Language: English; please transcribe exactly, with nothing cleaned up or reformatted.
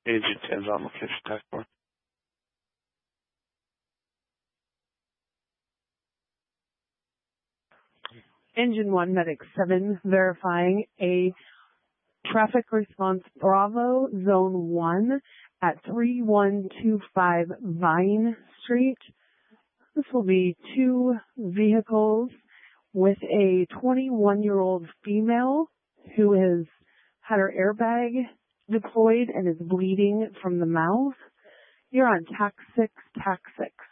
Agent ten on location, task force. Engine one, Medic seven, verifying a traffic response Bravo Zone one at three one two five Vine Street. This will be two vehicles with a twenty-one-year-old female who has had her airbag deployed and is bleeding from the mouth. You're on T A C six, T A C six.